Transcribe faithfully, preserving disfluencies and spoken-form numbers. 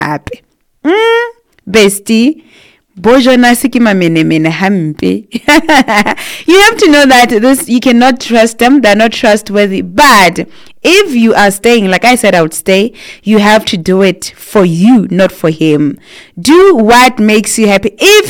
hape. Mm, bestie. Bojona sikima mene mene hampe. You have to know that this you cannot trust them, they're not trustworthy. But if you are staying, like I said I would stay, you have to do it for you, not for him. Do what makes you happy. If